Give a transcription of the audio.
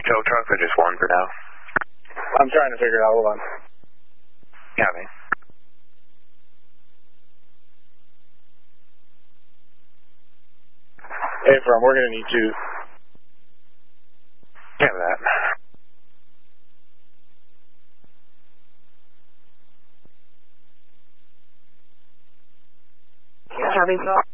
tow trucks or just one for now? I'm trying to figure it out. Hold on. Yeah, man. Hey, From, we're going to need to. Yeah, that. Yeah, having thought.